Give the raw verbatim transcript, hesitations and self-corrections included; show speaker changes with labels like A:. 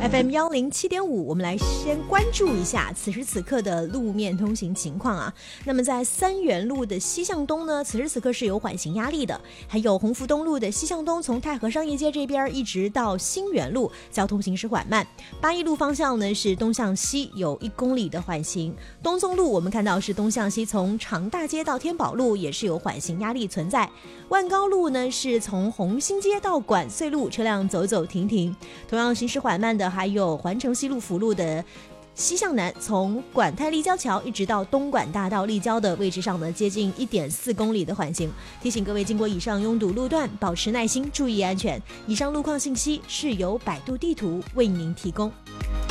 A: F M 幺零七点五，我们来先关注一下此时此刻的路面通行情况啊。那么在三元路的西向东呢，此时此刻是有缓行压力的，还有鸿福东路的西向东，从太和商业街这边一直到新园路，交通行驶缓慢。八一路方向呢是东向西有一公里的缓行。东宗路我们看到是东向西，从长大街到天宝路也是有缓行压力存在。万高路呢是从红兴街到管穗路，车辆走走停停。同样行驶缓慢的还有环城西路辅路的西向南，从管泰立交桥一直到东莞大道立交的位置上呢，接近 一点四公里的缓行。提醒各位经过以上拥堵路段保持耐心，注意安全。以上路况信息是由百度地图为您提供。